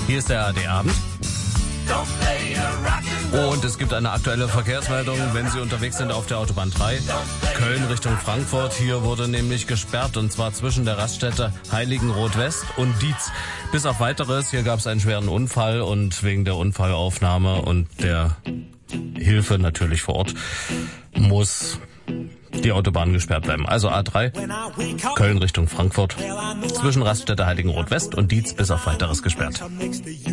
Hier ist der ARD-Abend. Und es gibt eine aktuelle Verkehrsmeldung, wenn Sie unterwegs sind auf der Autobahn 3, Köln Richtung Frankfurt. Hier wurde nämlich gesperrt, und zwar zwischen der Raststätte Heiligenroth West und Dietz. Bis auf Weiteres, hier gab es einen schweren Unfall, und wegen der Unfallaufnahme und der Hilfe natürlich vor Ort muss die Autobahn gesperrt bleiben. Also A3, Köln Richtung Frankfurt, zwischen Raststätte Heiligenroth West und Dietz bis auf Weiteres gesperrt.